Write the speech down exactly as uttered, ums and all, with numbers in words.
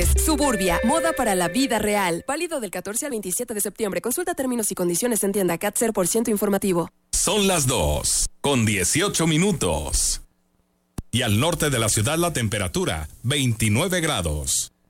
Suburbia, moda para la vida real. Válido del catorce al veintisiete de septiembre. Consulta términos y condiciones en tienda. C A T cero por ciento informativo. Son las dos, con dieciocho minutos. Y al norte de la ciudad la temperatura, veintinueve grados.